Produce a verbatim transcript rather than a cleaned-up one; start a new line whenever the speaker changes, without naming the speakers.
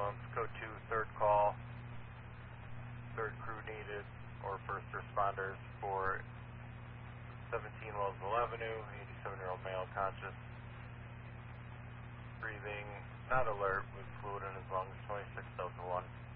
ambulance, code two, third call, third crew needed, or first responders for seventeen Wellsville Avenue, eighty-seven-year-old male conscious, breathing, not alert, with fluid in his lungs, twenty-six Delta one.